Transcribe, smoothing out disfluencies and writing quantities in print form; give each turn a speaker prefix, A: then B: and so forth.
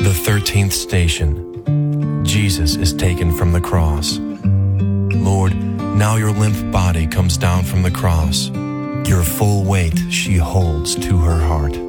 A: the 13th station, Jesus is taken from the cross. Lord, now your limp body comes down from the cross. Your full weight she holds to her heart.